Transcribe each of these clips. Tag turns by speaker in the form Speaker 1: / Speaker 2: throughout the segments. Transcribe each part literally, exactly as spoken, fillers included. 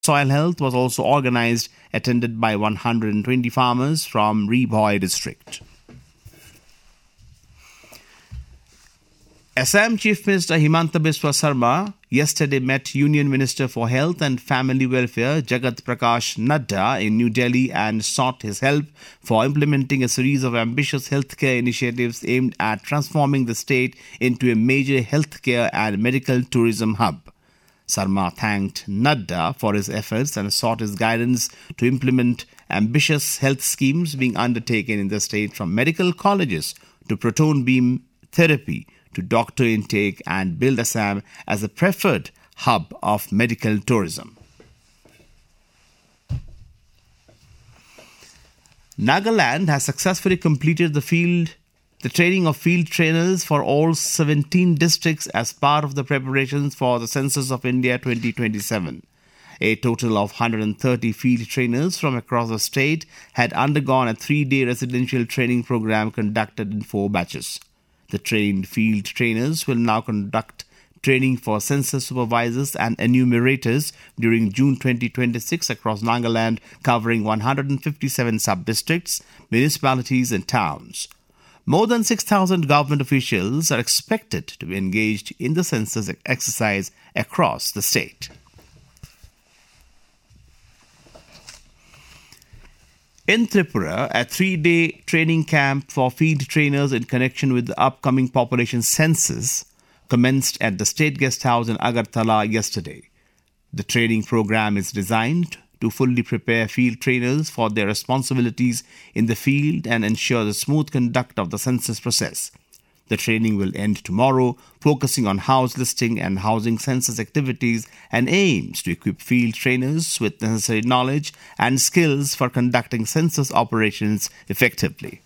Speaker 1: Soil Health was also organized, attended by one hundred twenty farmers from Ribhoi district. Assam Chief Minister Himanta Biswa Sarma yesterday met Union Minister for Health and Family Welfare Jagat Prakash Nadda in New Delhi and sought his help for implementing a series of ambitious healthcare initiatives aimed at transforming the state into a major healthcare and medical tourism hub. Sarma thanked Nadda for his efforts and sought his guidance to implement ambitious health schemes being undertaken in the state, from medical colleges to proton beam therapy to doctor intake, and build Assam as a preferred hub of medical tourism. Nagaland has successfully completed the field the training of field trainers for all seventeen districts as part of the preparations for the Census of India twenty twenty-seven. A total of one hundred thirty field trainers from across the state had undergone a three-day residential training program conducted in four batches. The trained field trainers will now conduct training for census supervisors and enumerators during June twenty twenty-six across Nagaland, covering one hundred fifty-seven sub-districts, municipalities and towns. More than six thousand government officials are expected to be engaged in the census exercise across the state. In Tripura, a three-day training camp for field trainers in connection with the upcoming population census commenced at the State Guest House in Agartala yesterday. The training program is designed to fully prepare field trainers for their responsibilities in the field and ensure the smooth conduct of the census process. The training will end tomorrow, focusing on house listing and housing census activities, and aims to equip field trainers with necessary knowledge and skills for conducting census operations effectively.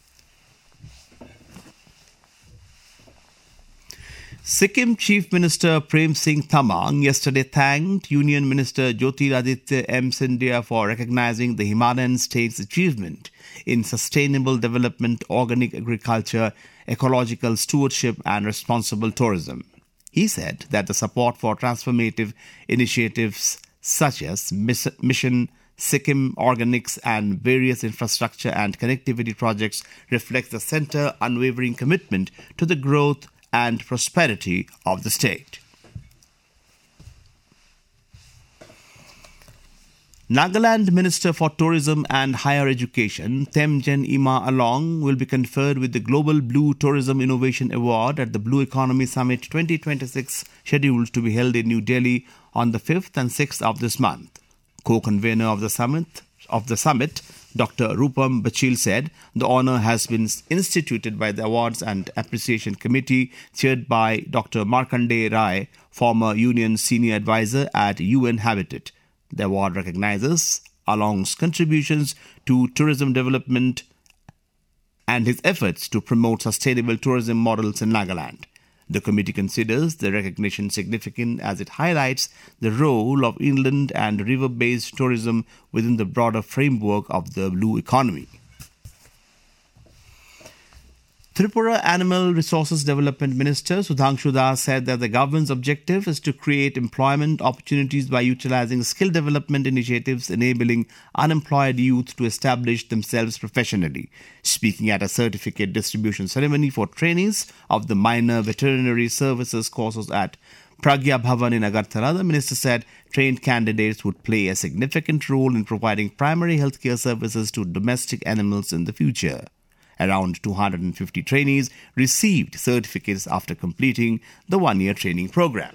Speaker 1: Sikkim Chief Minister Prem Singh Thamang yesterday thanked Union Minister Jyotiraditya M. Scindia for recognizing the Himalayan state's achievement in sustainable development, organic agriculture, ecological stewardship and responsible tourism. He said that the support for transformative initiatives such as Mission Sikkim Organics and various infrastructure and connectivity projects reflects the centre's unwavering commitment to the growth and prosperity of the state. Nagaland Minister for Tourism and Higher Education, Temjen Ima Along, will be conferred with the Global Blue Tourism Innovation Award at the Blue Economy Summit twenty twenty-six, scheduled to be held in New Delhi on the fifth and sixth of this month. Co-convener of the summit, of the summit, Doctor Rupam Bachil said the honour has been instituted by the Awards and Appreciation Committee chaired by Doctor Markandeya Rai, former Union Senior Advisor at U N Habitat. The award recognizes Along's contributions to tourism development and his efforts to promote sustainable tourism models in Nagaland. The committee considers the recognition significant as it highlights the role of inland and river-based tourism within the broader framework of the blue economy. Tripura Animal Resources Development Minister Sudhanshu Das said that the government's objective is to create employment opportunities by utilizing skill development initiatives enabling unemployed youth to establish themselves professionally. Speaking at a certificate distribution ceremony for trainees of the minor veterinary services courses at Pragya Bhavan in Agartala, the minister said trained candidates would play a significant role in providing primary healthcare services to domestic animals in the future. Around two hundred fifty trainees received certificates after completing the one-year training program.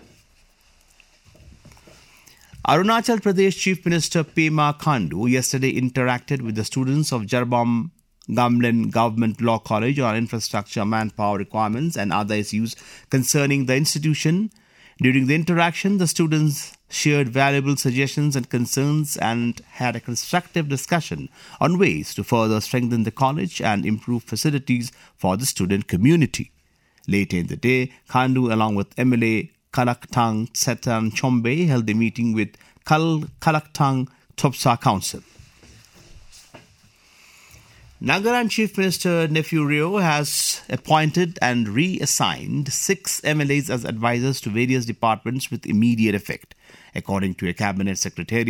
Speaker 1: Arunachal Pradesh Chief Minister Pema Khandu yesterday interacted with the students of Jarbam Gamlen Government Law College on infrastructure, manpower requirements and other issues concerning the institution. During the interaction, the students shared valuable suggestions and concerns and had a constructive discussion on ways to further strengthen the college and improve facilities for the student community. Later in the day, Khandu, along with M L A Kalaktang Setan Chombe, held a meeting with Kal Kalaktang Topsa Council. Nagaland Chief Minister Nephew Rio has appointed and reassigned six M L As as advisors to various departments with immediate effect. According to a cabinet secretariat,